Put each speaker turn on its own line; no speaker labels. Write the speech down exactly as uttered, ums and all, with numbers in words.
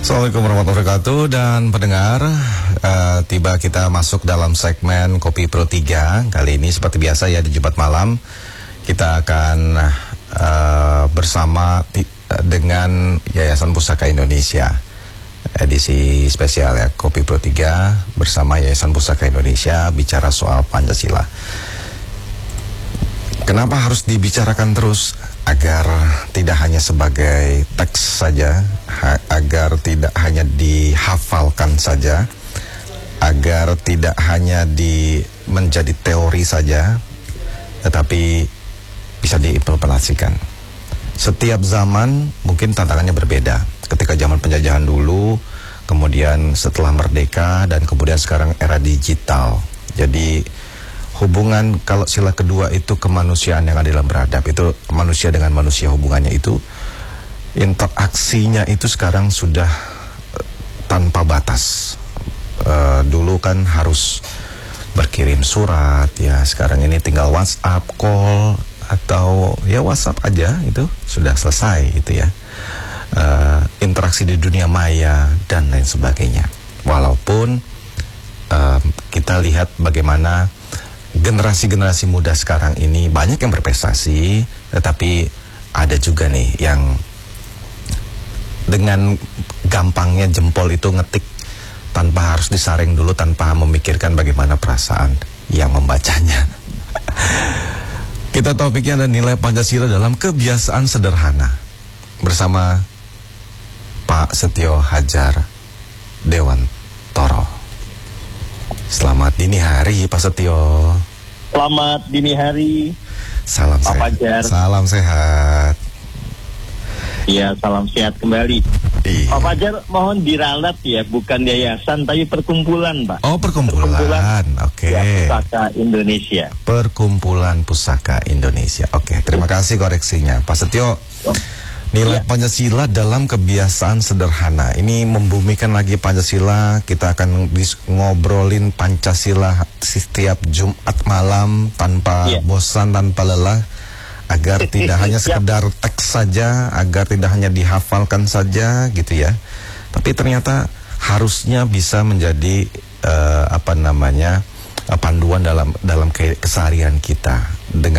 Assalamualaikum warahmatullahi wabarakatuh. Dan pendengar, uh, tiba kita masuk dalam segmen Kopi Pro tiga. Kali ini seperti biasa ya, di Jumat malam kita akan uh, bersama dengan Yayasan Pustaka Indonesia. Edisi spesial ya, Kopi Pro tiga bersama Yayasan Pustaka Indonesia, bicara soal Pancasila. Kenapa harus dibicarakan terus? Agar tidak hanya sebagai teks saja, ha, agar tidak hanya dihafalkan saja, agar tidak hanya di menjadi teori saja, tetapi bisa diimplementasikan. Setiap zaman mungkin tantangannya berbeda. Ketika zaman penjajahan dulu, kemudian setelah merdeka, dan kemudian sekarang era digital. Jadi hubungan, kalau sila kedua itu kemanusiaan yang adil dan beradab, itu manusia dengan manusia, hubungannya itu, interaksinya itu sekarang sudah tanpa batas. Uh, dulu kan harus berkirim surat, ya sekarang ini tinggal WhatsApp, call, atau ya WhatsApp aja, itu sudah selesai itu ya. Uh, interaksi di dunia maya dan lain sebagainya. Walaupun uh, kita lihat bagaimana generasi-generasi muda sekarang ini banyak yang berprestasi, tetapi ada juga nih yang dengan gampangnya jempol itu ngetik tanpa harus disaring dulu, tanpa memikirkan bagaimana perasaan yang membacanya. Kita topiknya ada nilai Pancasila dalam kebiasaan sederhana bersama Pak Setio Hadjar Dewantoro. Selamat dini hari Pak Setio.
Selamat dini hari.
Salam
Pak
sehat.
Fajar.
Salam sehat.
Iya, salam sehat kembali.
Iya.
Pak Fajar, mohon diralat ya, bukan yayasan tapi perkumpulan, Pak.
Oh, perkumpulan. perkumpulan. Oke.
Okay. Ya, Pusaka Indonesia.
Perkumpulan Pusaka Indonesia. Oke, okay. Terima kasih koreksinya Pak Setio. Oh. Nilai ya. Pancasila dalam kebiasaan sederhana. Ini membumikan lagi Pancasila. Kita akan ngobrolin Pancasila setiap Jumat malam tanpa ya. bosan, tanpa lelah, agar tidak hanya sekedar teks saja, agar tidak hanya dihafalkan saja gitu ya. Tapi ternyata harusnya bisa menjadi uh, apa namanya uh, panduan dalam dalam keseharian kita dengan